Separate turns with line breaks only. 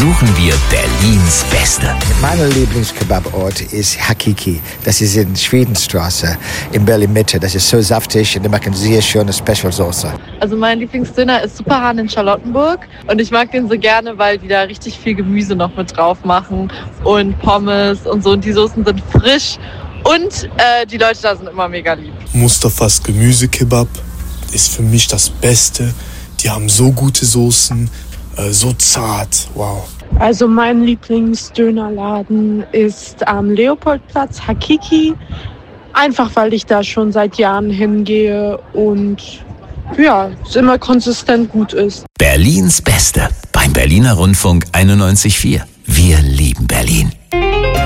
besuchen wir Berlins Beste.
Mein Lieblingskebabort ist Hakiki. Das ist in Schwedenstraße in Berlin-Mitte. Das ist so saftig und die machen sehr schöne Special-Soße.
Also mein Lieblingsdöner ist Superhahn in Charlottenburg und ich mag den so gerne, weil die da richtig viel Gemüse noch mit drauf machen und Pommes und so und die Soßen sind frisch und die Leute da sind immer mega lieb.
Mustafas Gemüsekebab ist für mich das Beste. Die haben so gute Soßen, so zart, wow.
Also mein Lieblingsdönerladen ist am Leopoldplatz, Hakiki. Einfach weil ich da schon seit Jahren hingehe und ja, es immer konsistent gut ist.
Berlins Beste beim Berliner Rundfunk 91,4. Wir lieben Berlin.